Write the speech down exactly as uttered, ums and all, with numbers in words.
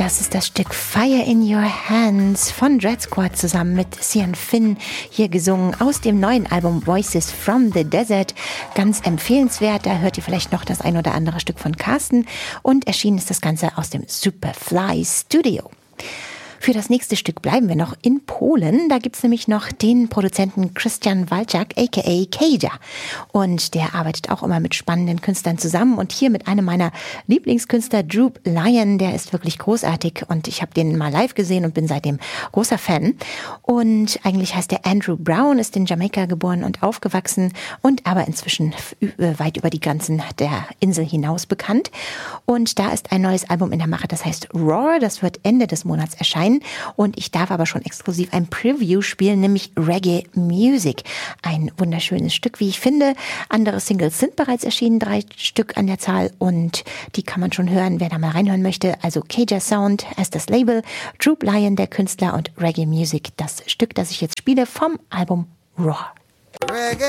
Das ist das Stück Fire in Your Hands von Dread Squad zusammen mit Sian Finn, hier gesungen aus dem neuen Album Voices from the Desert. Ganz empfehlenswert, da hört ihr vielleicht noch das ein oder andere Stück von Carsten. Und erschienen ist das Ganze aus dem Superfly Studio. Für das nächste Stück bleiben wir noch in Polen. Da gibt's nämlich noch den Produzenten Christian Walczak, aka Kaja. Und der arbeitet auch immer mit spannenden Künstlern zusammen. Und hier mit einem meiner Lieblingskünstler, Droop Lion. Der ist wirklich großartig. Und ich habe den mal live gesehen und bin seitdem großer Fan. Und eigentlich heißt er Andrew Brown, ist in Jamaika geboren und aufgewachsen. Und aber inzwischen weit über die Grenzen der Insel hinaus bekannt. Und da ist ein neues Album in der Mache, das heißt Roar. Das wird Ende des Monats erscheinen. Und ich darf aber schon exklusiv ein Preview spielen, nämlich Reggae Music. Ein wunderschönes Stück, wie ich finde. Andere Singles sind bereits erschienen, drei Stück an der Zahl. Und die kann man schon hören, wer da mal reinhören möchte. Also Kaja Sound als das Label, Droop Lion der Künstler und Reggae Music das Stück, das ich jetzt spiele vom Album Raw. Reggae.